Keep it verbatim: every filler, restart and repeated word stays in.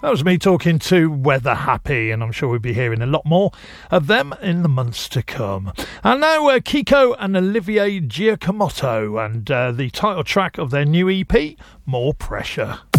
That was me talking to Weather Happy, and I'm sure we'll be hearing a lot more of them in the months to come. And now uh, Kiko and Olivier Giacomoto, and uh, the title track of their new E P, More Pressure.